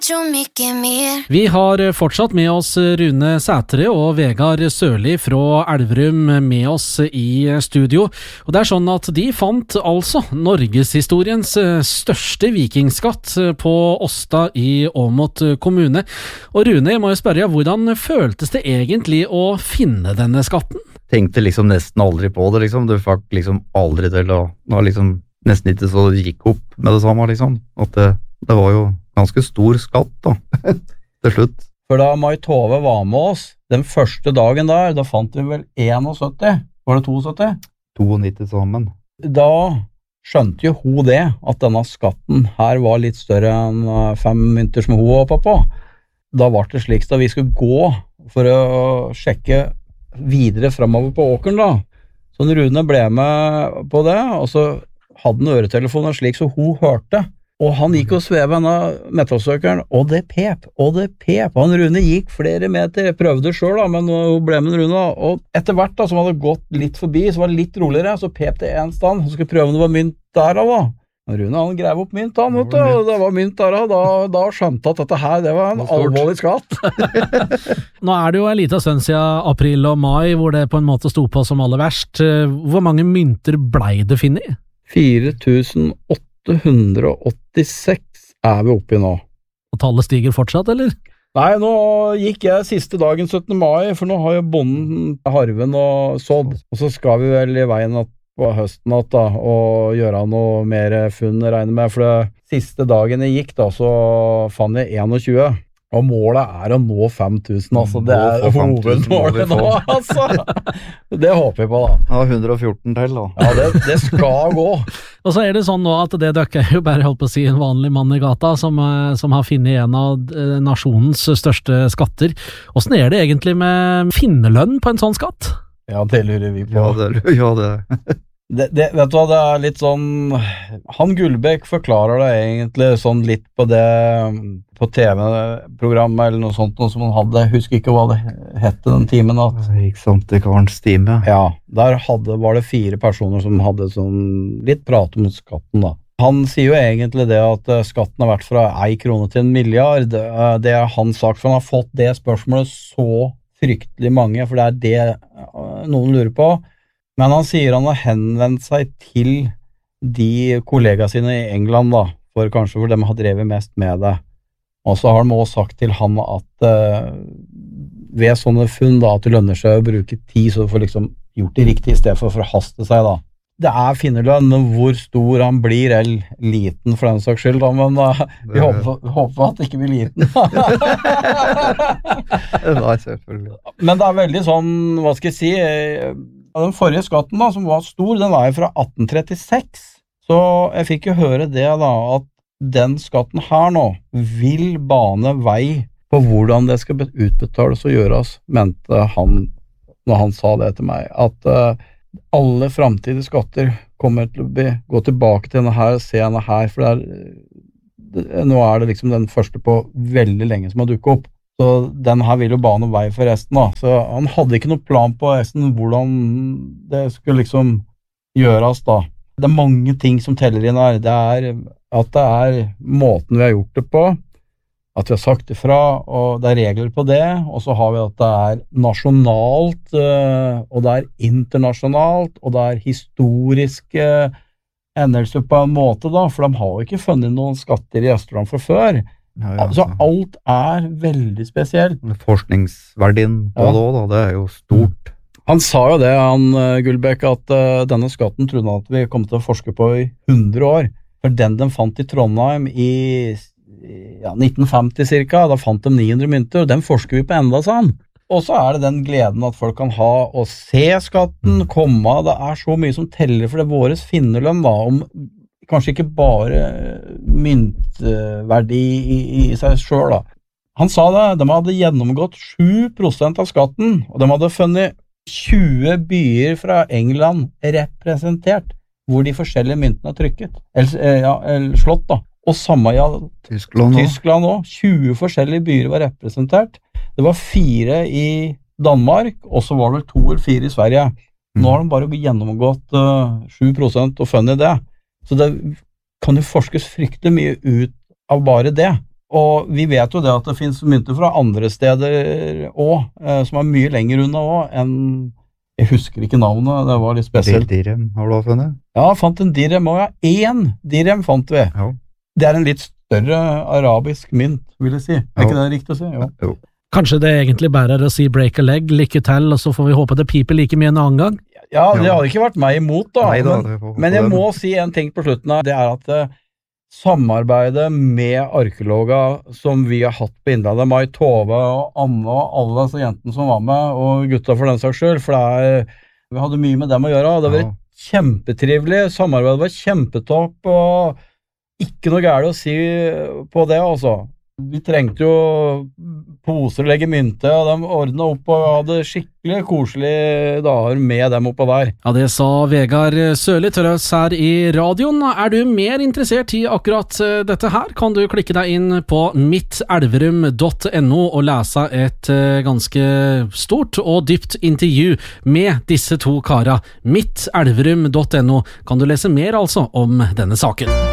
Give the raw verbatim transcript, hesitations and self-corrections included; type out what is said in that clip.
så mye mer. Vi har fortsatt med oss Rune Sætre og Vegard Sørli fra Elverum med oss i studio. Og det er sånn at de fant altså Norgeshistoriens største vikingskatt på Åsta i Åmot kommune. Og Rune, jeg må jo spørre, hvordan føltes det egentlig å finne denne skatten? Tenkte liksom nesten aldri på det, liksom. Du fikk liksom aldri til å, det var liksom nesten ikke så det gikk opp med det samme, liksom. At det, det var jo ganske stor skatt da, til slutt. For da Mai Tove var med oss, den første dagen der, da fant vi vel syttién, var det syttién? nittito sammen. Da skjønte jo hun det, at denne skatten her var litt større enn fem mynter som hun var oppe på. Da var det slik da vi skulle gå for å sjekke videre fremover på åkeren da. Så Rune ble med på det, og så hadde han øretelefonen slik så hun hørte. Og han gikk og sveve henne metallsøkeren, og det pep, og det pep. Han Rune gikk flere meter, jeg prøvde selv da, men hun ble med Rune. Og etter hvert da, som hadde gått litt forbi, så var det litt roligere, så pep det en stand. Han skulle prøve om det var mynt der da. Rune, han grev opp mynt, han, vet du, og det var mynt der, da, da skjønte at dette her, det var en alvorlig skatt. Nå er det jo en liten stund siden april og mai, hvor det på en måte sto på som aller verst. Hvor mange mynter blei det finnet? fire tusen åtte hundre åttiseks er vi oppe i nå. Og tallet stiger fortsatt, eller? Nei, nå gikk jeg siste dagen syttende mai, for nå har jo bonden harven og sådd, og så skal vi vel i veien at på høsten at da, og gjøre noe mer funn regner med, for det siste dagen jeg gikk da, så fant jeg tjueen, og målet er å nå fem tusen, altså det er hovedmålet nå, altså. Det håper jeg på da. Ja, hundre og fjorten til da. Ja, det, det skal gå. Og så er det sånn nå at det døkker jo bare holdt på å si en vanlig mann i gata som, som har finnet en av nasjonens største skatter. Hvordan er det egentlig med finnerlønn på en sånn skatt? Ja, det lurer vi på. Ja, det, ja, det. det, det vet du hva, det er litt sånn, han Gullbæk forklarer det egentlig sånn litt på det, på T V-programmet eller noe sånt, noe som han hadde, jeg husker ikke hva det hette den timen. At, ikke sant, det Karns time. Ja, der hadde, var det fire personer som hadde sånn litt prat om skatten da. Han sier jo egentlig det at skatten har vært fra ei krone til en milliard, det er hans sak, for han har fått det spørsmålet så fryktelig mange, for det er det noen lurer på. Men han sier han har henvendt seg til de kollegaene sine i England da, for kanskje for dem har drevet mest med det. Og så har de også sagt til han at uh, ved sånne funn da, at det lønner seg å bruke tid, så du får liksom gjort det riktig i stedet for å forhaste seg da. Det er finnerlønn, men hvor stor han blir, eller liten for den saks skyld da, men uh, vi det, håper, håper at det ikke blir liten. Nei, selvfølgelig. Men det er veldig sånn, hva skal jeg si, den forrige skatten da, som var stor, den var jo fra atten trettiseks, så jeg fikk jo høre det da, at den skatten her nå vil bane vei på hvordan det skal utbetales og gjøres, mente han, når han sa det til meg, at uh, alle fremtidige skatter kommer til å bli, gå tilbake til denne her, se denne her, for det er, det, nå er det liksom den første på veldig lenge som har dukket opp, så den her vil jo bane vei for resten da, så han hadde ikke noe plan på resten, hvordan det skulle liksom gjøres da. Det er mange ting som teller inn her, det er at det er måten vi har gjort det på, at vi har sagt ifra, og det er regler på det, og så har vi at det er nasjonalt, og det er internasjonalt, og det er historiske endelser på en måte da, for de har jo ikke funnet noen skatter i Østland fra før. Ja, ja, så alt er veldig spesielt. Forskningsverdien på ja. det også, da, det er jo stort. Han sa jo det, han Gullbæk, at uh, denne skatten trodde han at vi kom til å forske på i hundre år, for den de fant i Trondheim i ja, nitten femti cirka, da fant de ni hundre mynter, og den forsker vi på enda, sa han. Og så er det den gleden at folk kan ha å se skatten komme, det er så mye som teller for det våres finnerlønn da, om kanskje ikke bare myntverdi i, i, i seg selv da. Han sa det, de hadde gjennomgått sju prosent av skatten, og de hadde funnet tjue byer fra England representert, hvor de forskjellige myntene er trykket, eller, ja, eller slått da. Og samme i Tyskland, Tyskland også. tjue forskjellige byer var representert. Det var fire i Danmark, og så var det to eller fire i Sverige. Nå har de bare gjennomgått uh, sju prosent og funnet det. Så det kan jo forskes fryktelig mye ut av bare det. Og vi vet jo det at det finnes mynter fra andre steder også, eh, som er mye lenger unna også, enn, jeg husker ikke navnet, det var litt spesielt. Dirhem har du funnet? Ja, fant en dirhem også, ja, én dirhem fant vi. Ja. Det er en litt større arabisk mynt, vil jeg si. Er ikke det riktig å si? Jo. Jo. Kanskje det egentlig bare er å si break a leg, lykke til, og så får vi håpe det piper like mye en annen gang? Ja, det hadde ikke vært meg imot da, Nei, da men, det men jeg må si en ting på slutten her, det er at uh, samarbeidet med arkeologer som vi har hatt på Innlandet, Mai Tove og Anne og alle disse jentene som var med, og gutta for den saks skyld, for det er, vi hadde mye med dem å gjøre, det var Ja. kjempetrivelig, samarbeidet var kjempetopp, og ikke noe gærent å si på det, altså. Vi trengte jo poser å legge mynte, og de ordnet opp og hadde skikkelig koselige dager med dem oppå der. Ja, det sa Vegard Sørli til oss her i radioen. Er du mer interessert i akkurat eh, dette her, kan du klikke deg inn på mittelverum punktum no og lese et eh, ganske stort og dypt intervju med disse to kara. mittelverum punktum no kan du lese mer altså om denne saken.